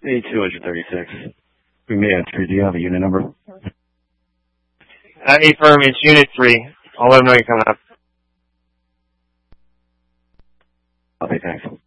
A236. We may enter. Do you have a unit number? A-firm, it's Unit 3. I'll let them know you're coming up. Okay, thanks.